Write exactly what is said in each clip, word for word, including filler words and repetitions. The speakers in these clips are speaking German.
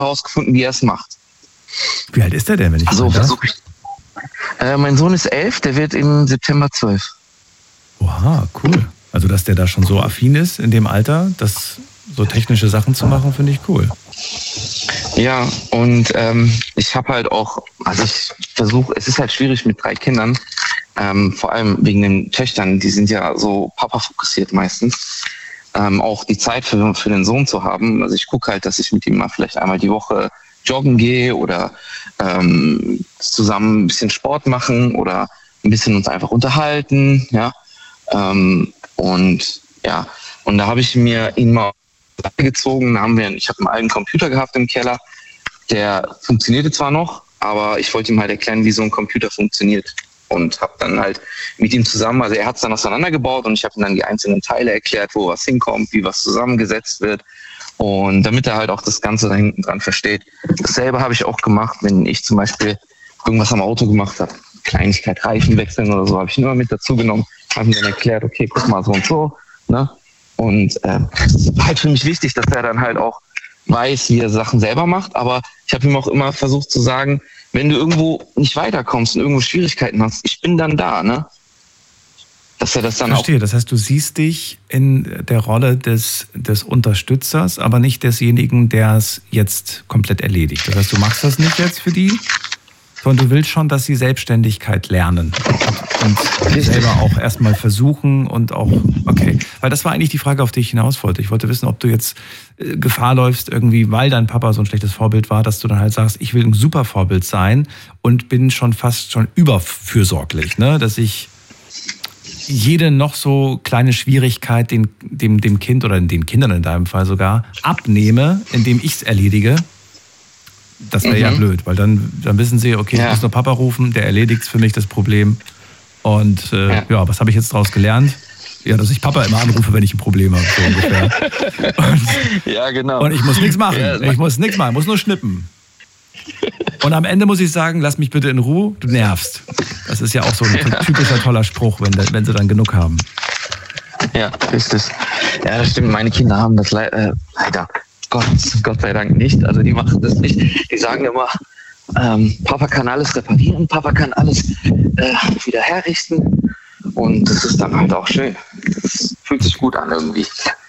herausgefunden, wie er es macht. Wie alt ist der denn, wenn ich So fragen darf? versuche ich. Äh, mein Sohn ist elf, der wird im September zwölf. Oha, cool. Also, dass der da schon so affin ist in dem Alter, das so technische Sachen zu machen, finde ich cool. Ja, und ähm, ich habe halt auch, also ich versuche, es ist halt schwierig mit drei Kindern, ähm, vor allem wegen den Töchtern, die sind ja so Papa-fokussiert meistens, ähm, auch die Zeit für, für den Sohn zu haben. Also ich gucke halt, dass ich mit ihm mal vielleicht einmal die Woche joggen gehe oder ähm, zusammen ein bisschen Sport machen oder ein bisschen uns einfach unterhalten, ja. Ähm, und ja, und da habe ich mir ihn mal gezogen, da haben wir, ich habe einen alten Computer gehabt im Keller, der funktionierte zwar noch, aber ich wollte ihm halt erklären, wie so ein Computer funktioniert und habe dann halt mit ihm zusammen, also er hat es dann auseinandergebaut und ich habe ihm dann die einzelnen Teile erklärt, wo was hinkommt, wie was zusammengesetzt wird und damit er halt auch das Ganze da hinten dran versteht. Dasselbe habe ich auch gemacht, wenn ich zum Beispiel irgendwas am Auto gemacht habe, Kleinigkeit, Reifen wechseln oder so, habe ich ihn immer mit dazu genommen, habe ihm dann erklärt, okay, guck mal so und so, ne? Und äh, es war halt für mich wichtig, dass er dann halt auch weiß, wie er Sachen selber macht. Aber ich habe ihm auch immer versucht zu sagen, wenn du irgendwo nicht weiterkommst und irgendwo Schwierigkeiten hast, ich bin dann da, ne? Dass er das dann Verstehe, auch... das heißt, du siehst dich in der Rolle des, des Unterstützers, aber nicht desjenigen, der es jetzt komplett erledigt. Das heißt, du machst das nicht jetzt für die, sondern du willst schon, dass sie Selbstständigkeit lernen und, und selber auch erstmal versuchen und auch, okay. Weil das war eigentlich die Frage, auf die ich hinaus wollte. Ich wollte wissen, ob du jetzt äh, Gefahr läufst irgendwie, weil dein Papa so ein schlechtes Vorbild war, dass du dann halt sagst, ich will ein super Vorbild sein und bin schon fast schon überfürsorglich, ne? Dass ich jede noch so kleine Schwierigkeit dem, dem, dem Kind oder den Kindern in deinem Fall sogar abnehme, indem ich es erledige. Das wäre mhm. ja blöd, weil dann, dann wissen sie, okay, ja. ich muss nur Papa rufen, der erledigt für mich das Problem. Und äh, ja. ja, was habe ich jetzt daraus gelernt? Ja, dass ich Papa immer anrufe, wenn ich ein Problem habe, so ungefähr. Und, ja, genau. Und ich muss nichts machen. Ja, ich muss nichts machen, ich muss nur schnippen. Und am Ende muss ich sagen, lass mich bitte in Ruhe, du nervst. Das ist ja auch so ein ja. typischer toller Spruch, wenn, wenn sie dann genug haben. Ja, richtig. Ja, das stimmt. Meine Kinder haben das le- äh, leider, Gott, Gott sei Dank nicht. Also die machen das nicht. Die sagen immer, ähm, Papa kann alles reparieren, Papa kann alles äh, wieder herrichten. Und das ist dann halt auch schön. Das fühlt sich gut an irgendwie.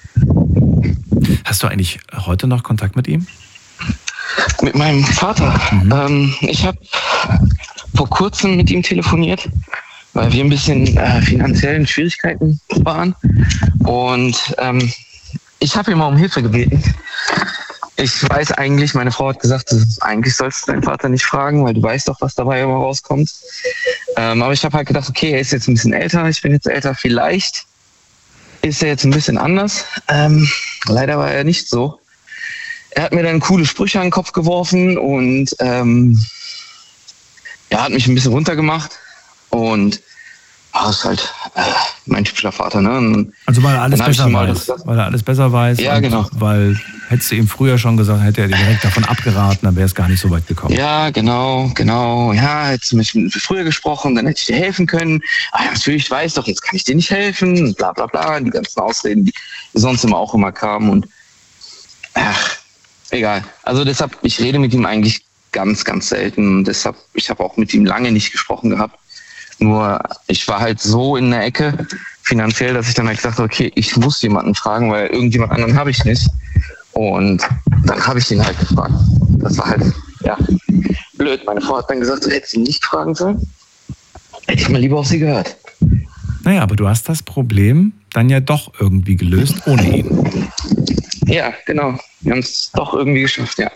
Hast du eigentlich heute noch Kontakt mit ihm? Mit meinem Vater. Mhm. Ähm, ich habe vor kurzem mit ihm telefoniert, weil wir ein bisschen äh, finanziellen Schwierigkeiten waren. Und ähm, ich habe ihn mal um Hilfe gebeten. Ich weiß eigentlich, meine Frau hat gesagt, eigentlich sollst du deinen Vater nicht fragen, weil du weißt doch, was dabei immer rauskommt. Ähm, aber ich habe halt gedacht, okay, er ist jetzt ein bisschen älter, ich bin jetzt älter, vielleicht ist er jetzt ein bisschen anders. Ähm, leider war er nicht so. Er hat mir dann coole Sprüche an den Kopf geworfen und ähm, er hat mich ein bisschen runtergemacht und ah, ist halt äh, mein typischer Vater, ne? Und also weil er alles besser weiß, gesagt, weil er alles besser weiß. Ja, und genau. Weil hättest du ihm früher schon gesagt, hätte er dir direkt davon abgeraten, dann wäre es gar nicht so weit gekommen. Ja, genau, genau. Ja, hättest du mich früher gesprochen, dann hätte ich dir helfen können. Aber natürlich, ich weiß doch, jetzt kann ich dir nicht helfen, bla bla bla, die ganzen Ausreden, die sonst immer auch immer kamen und ach, egal. Also deshalb, ich rede mit ihm eigentlich ganz, ganz selten. Deshalb, ich habe auch mit ihm lange nicht gesprochen gehabt. Nur ich war halt so in der Ecke finanziell, dass ich dann halt gesagt habe, okay, ich muss jemanden fragen, weil irgendjemand anderen habe ich nicht. Und dann habe ich ihn halt gefragt. Das war halt, ja, blöd. Meine Frau hat dann gesagt, du hättest ihn nicht fragen sollen. Hätte ich mal lieber auf sie gehört. Naja, aber du hast das Problem dann ja doch irgendwie gelöst, ohne ihn. Ja, genau. Wir haben es doch irgendwie geschafft, ja.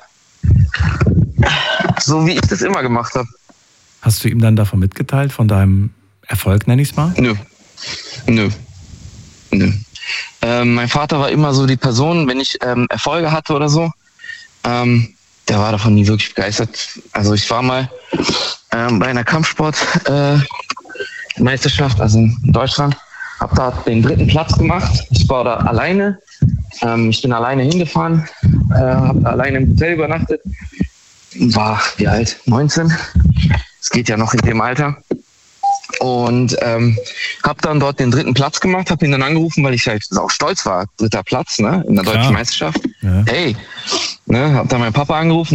So wie ich das immer gemacht habe. Hast du ihm dann davon mitgeteilt, von deinem Erfolg, nenne ich es mal? Nö. Nö. Nö. Ähm, mein Vater war immer so die Person, wenn ich ähm, Erfolge hatte oder so, ähm, der war davon nie wirklich begeistert. Also ich war mal ähm, bei einer Kampfsport-Meisterschaft, äh, also in Deutschland, habe da den dritten Platz gemacht. Ich war da alleine. Ähm, ich bin alleine hingefahren, äh, habe alleine im Hotel übernachtet. War, wie alt? neunzehn. Es geht ja noch in dem Alter. Und ähm, habe dann dort den dritten Platz gemacht, habe ihn dann angerufen, weil ich halt auch stolz war, dritter Platz, ne, in der Klar. deutschen Meisterschaft. Ja. Hey, ne, habe dann meinen Papa angerufen.